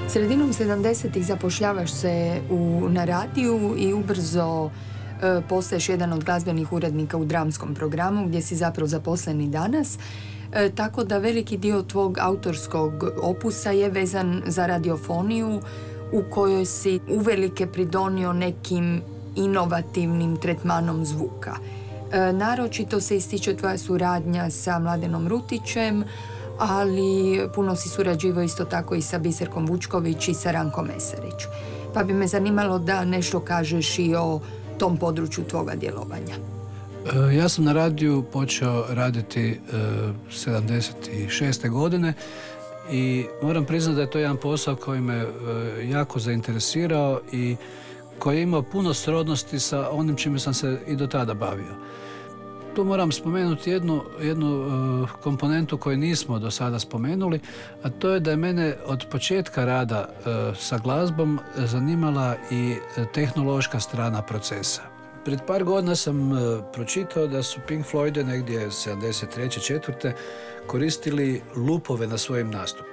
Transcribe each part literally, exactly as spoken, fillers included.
Sredinom sedamdesetih zapošljavaš se u, na radiju i ubrzo e, postaješ jedan od glazbenih urednika u dramskom programu gdje si zapravo zaposlen i danas. E, tako da veliki dio tvog autorskog opusa je vezan za radiofoniju u kojoj si uvelike pridonio nekim inovativnim tretmanom zvuka. E, naročito se ističe tvoja suradnja sa Mladenom Rutićem, ali puno si surađivao isto tako i sa Biserkom Vučković i sa Rankom Mesarić. Pa bi me zanimalo da nešto kažeš i o tom području tvoga djelovanja. E, ja sam na radiju počeo raditi e, sedamdeset šeste godine i moram priznati da je to jedan posao koji me e, jako zainteresirao i koji je imao puno srodnosti sa onim čime sam se i do tada bavio. Tu moram spomenuti jednu, jednu uh, komponentu koju nismo do sada spomenuli, a to je da je mene od početka rada uh, sa glazbom zanimala i tehnološka strana procesa. Pred par godina sam uh, pročitao da su Pink Floyde negdje sedamdeset treće četvrte koristili lupove na svojim nastupima.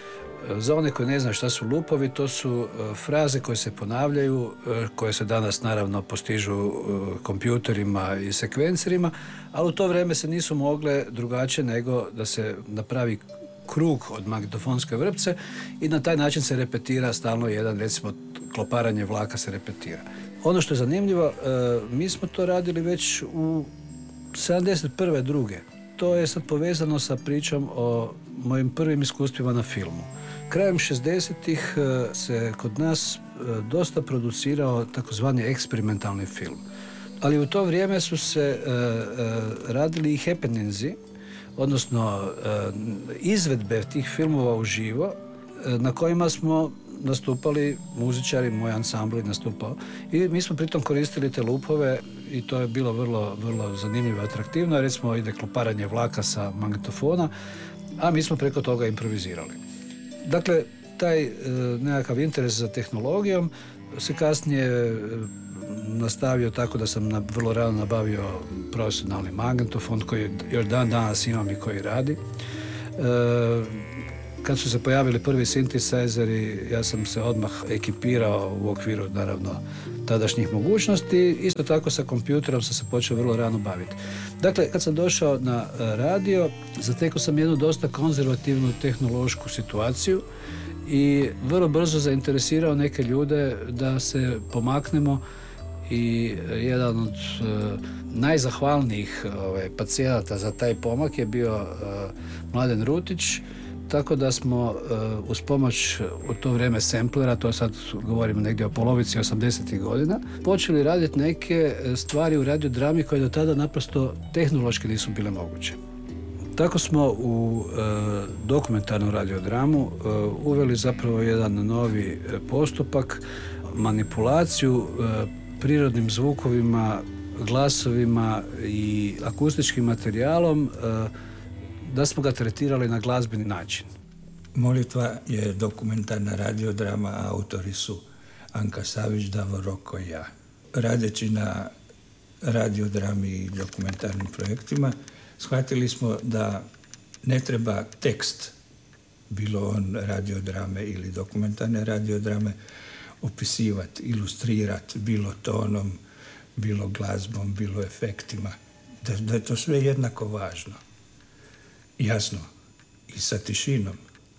Za one koji ne znaju šta su lupovi, to su uh, fraze koje se ponavljaju, uh, koje se danas naravno postižu uh, kompjuterima i sekvencerima, ali u to vrijeme se nisu mogle drugačije nego da se napravi krug od magnetofonske vrpce i na taj način se repetira stalno jedan, recimo, kloparanje vlaka se repetira. Ono što je zanimljivo, uh, mi smo to radili već u sedamdeset prve druge. To je sad povezano sa pričom o mojim prvim iskustvima na filmu. Krajem šezdesetih se kod nas dosta producirao takozvani eksperimentalni film. Ali u to vrijeme su se uh, uh, radili i happeningsi, odnosno uh, izvedbe tih filmova uživo, uh, na kojima smo nastupali muzičari, moj ansambl je nastupao. I mi smo pritom koristili te lupove i to je bilo vrlo, vrlo zanimljivo i atraktivno. Recimo ide kloparanje vlaka sa magnetofona, a mi smo preko toga improvizirali. Dakle, taj e, nekakav interes za tehnologijom se kasnije e, nastavio tako da sam na, vrlo rano nabavio profesionalni magnetofon koji još dan danas imam i koji radi. E, kad su se pojavili prvi synthesizeri, ja sam se odmah ekipirao u okviru, naravno, tadašnjih mogućnosti. Isto tako sa kompjuterom sam se počeo vrlo rano baviti. Dakle, kad sam došao na radio, zatekao sam jednu dosta konzervativnu tehnološku situaciju i vrlo brzo zainteresirao neke ljude da se pomaknemo i jedan od uh, najzahvalnijih ovaj, pacijenata za taj pomak je bio uh, Mladen Rutić. Tako da smo uh, uz pomoć u to vrijeme samplera, to sad govorimo negdje o polovici osamdesetih godina, počeli raditi neke stvari u radiodrami koje do tada naprosto tehnološki nisu bile moguće. Tako smo u uh, dokumentarnu radiodramu uh, uveli zapravo jedan novi postupak, manipulaciju uh, prirodnim zvukovima, glasovima i akustičkim materijalom, uh, da smo ga tretirali na glazbeni način. Molitva je dokumentarna radiodrama, a autori su Anka Savić, Davor Roko i ja. Radeći na radiodrami i dokumentarnim projektima, shvatili smo da ne treba tekst, bilo on radiodrame ili dokumentarne radiodrame, opisivati, ilustrirati, bilo tonom, bilo glazbom, bilo efektima. Da, da je to sve jednako važno. Jasno, i sa tišinom.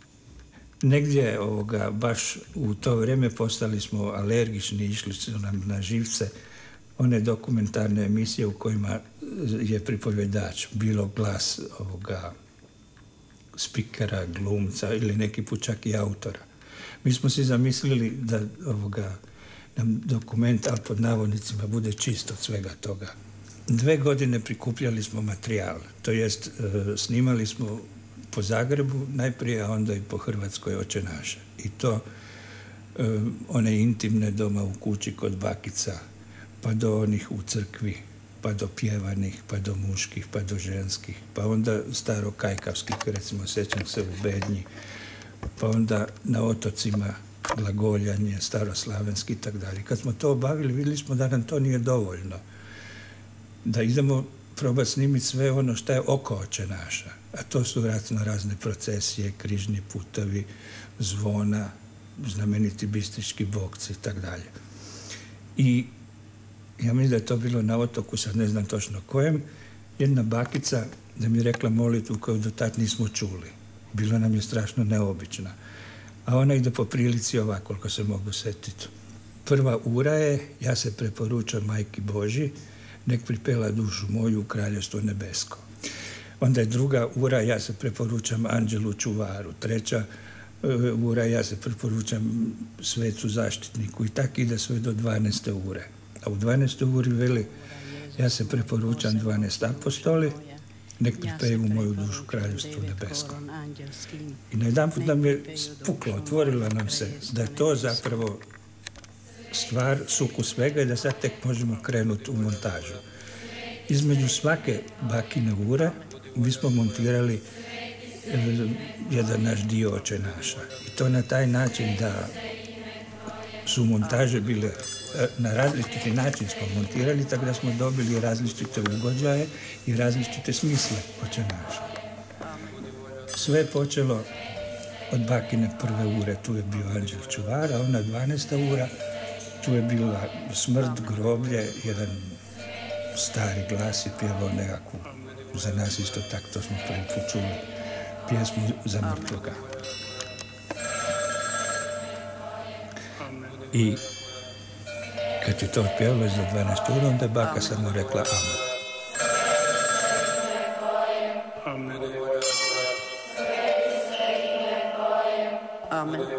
Negdje ovoga, baš u to vrijeme postali smo alergični, išli su nam na živce one dokumentarne emisije u kojima je pripovjedač, bilo glas ovoga spikera, glumca ili neki put čak i autora. Mi smo si zamislili da ovoga, nam dokument, ali pod navodnicima, bude čist od svega toga. Dve godine prikupljali smo materijal, to jest e, snimali smo po Zagrebu najprije, a onda i po Hrvatskoj Oče naše. I to e, one intimne doma u kući kod bakica, pa do onih u crkvi, pa do pjevanih, pa do muških, pa do ženskih, pa onda staro kajkavskih, recimo sjećam se u Bednji, pa onda na otocima glagoljanje, staroslavenski i tako dalje. Kad smo to obavili, vidjeli smo da nam to nije dovoljno. Da idemo probati snimiti sve ono što je oko Oče naša. A to su razno razne procesije, križni putovi, zvona, znameniti bistrički bokci i tako dalje. I ja mislim da je to bilo na otoku, sad ne znam točno kojem, jedna bakica da mi je rekla molitvu koju do tad nismo čuli. Bilo nam je strašno neobična. A ona ide po prilici ovako, koliko se mogu setiti. Prva ura je, ja se preporučam Majki Boži, nek pripela dušu moju u Kraljevstvo nebesko. Onda je druga ura, ja se preporučam Anđelu čuvaru. Treća uh, ura, ja se preporučam svecu zaštitniku. I tako ide sve do dvanaeste ure. A u dvanaestoj uri veli, ja se preporučam dvanaest apostoli, nek pripeju moju dušu Kraljevstvu nebesko. I na jedan put nam je spuklo, otvorilo nam se da je to zapravo stvar, sukus svega i da sad tek možemo krenuti u montažu. Između svake bakine ure mi smo montirali jedan naš dio Oče naša. I to na taj način da su montaže bile na različiti način smo montirali, tako da smo dobili različite ugođaje i različite smisle Oče naša. Sve je počelo od bakine prve ure, tu je bio Anđel čuvar, a ona dvanaesta ura, tu je bila smrt, groblje, jedan stari glas je pjevao nekakvu, za nas isto tako, to smo prvi put čuli, pjesmu za mrtvoga. I kad je to otpjevalo za dvanaest ura, onda je baka samo rekla amen. Amen.